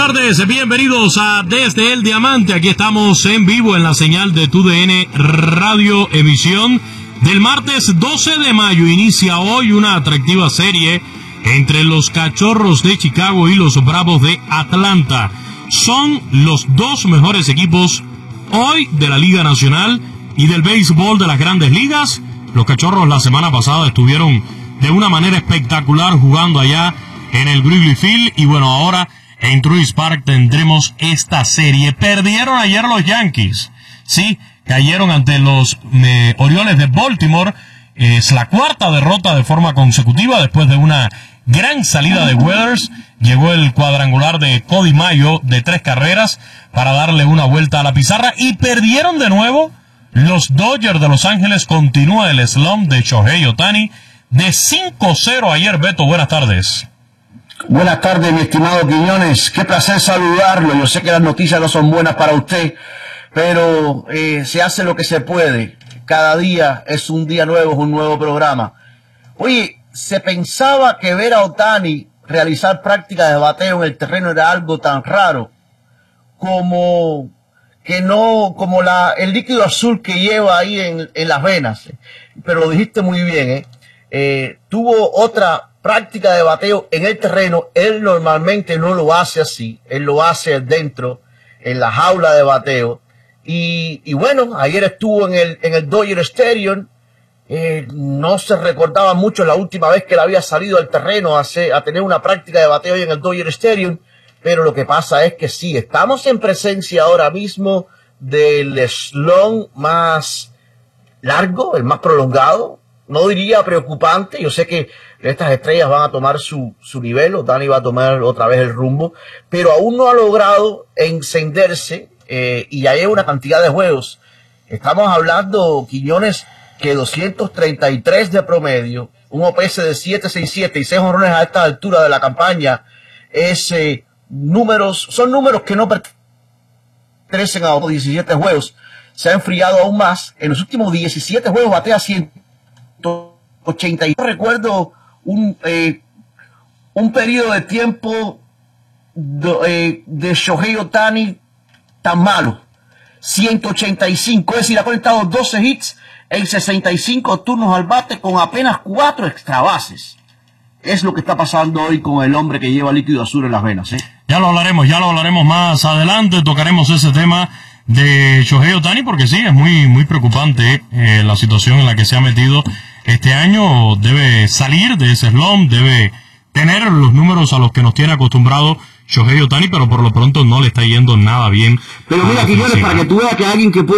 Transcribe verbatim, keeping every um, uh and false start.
tardes, bienvenidos a Desde el Diamante. Aquí estamos en vivo en la señal de T U D N Radio, emisión del martes doce de mayo. Inicia hoy una atractiva serie entre los Cachorros de Chicago y los Bravos de Atlanta. Son los dos mejores equipos hoy de la Liga Nacional y del béisbol de las Grandes Ligas. Los Cachorros la semana pasada estuvieron de una manera espectacular jugando allá en el Wrigley Field, y bueno, ahora en Truist Park tendremos esta serie. Perdieron ayer los Yankees, sí, cayeron ante los eh, Orioles de Baltimore. Es la cuarta derrota de forma consecutiva después de una gran salida de Weathers. Llegó el cuadrangular de Cody Mayo de tres carreras para darle una vuelta a la pizarra, y perdieron de nuevo los Dodgers de Los Ángeles. Continúa el slump de Shohei Ohtani de cinco cero ayer. Beto, buenas tardes. Buenas tardes, mi estimado Quiñones. Qué placer saludarlo. Yo sé que las noticias no son buenas para usted, pero eh, se hace lo que se puede. Cada día es un día nuevo, es un nuevo programa. Oye, se pensaba que ver a Ohtani realizar prácticas de bateo en el terreno era algo tan raro como que no, como la, el líquido azul que lleva ahí en, en las venas. Pero lo dijiste muy bien, ¿eh? Eh, tuvo otra práctica de bateo en el terreno. Él normalmente no lo hace así, él lo hace dentro, en la jaula de bateo. Y, y bueno, ayer estuvo en el, en el Dodger Stadium. Eh, no se recordaba mucho la última vez que él había salido al terreno a, hacer, a tener una práctica de bateo en el Dodger Stadium. Pero lo que pasa es que sí, estamos en presencia ahora mismo del slump más largo, el más prolongado. No diría preocupante. Yo sé que estas estrellas van a tomar su, su nivel. Ohtani va a tomar otra vez el rumbo, pero aún no ha logrado encenderse, eh, y ya lleva una cantidad de juegos. Estamos hablando, Quiñones, que doscientos treinta y tres de promedio, un O P S de siete sesenta y siete y seis jonrones a esta altura de la campaña. Es, eh, números, son números que no pertenecen a otros diecisiete juegos. Se ha enfriado aún más. En los últimos diecisiete juegos batea ciento ochenta. Yo recuerdo un, eh, un periodo de tiempo de, eh, de Shohei Ohtani tan malo. ciento ochenta y cinco, es decir, ha conectado doce hits en sesenta y cinco turnos al bate con apenas cuatro extra bases. Es lo que está pasando hoy con el hombre que lleva líquido azul en las venas, ¿eh? Ya lo hablaremos, ya lo hablaremos más adelante. Tocaremos ese tema de Shohei Ohtani, porque sí, es muy, muy preocupante eh, la situación en la que se ha metido este año. Debe salir de ese slump, debe tener los números a los que nos tiene acostumbrado Shohei Ohtani, pero por lo pronto no le está yendo nada bien. Pero mira, Quiñones, para que tú veas que alguien que puede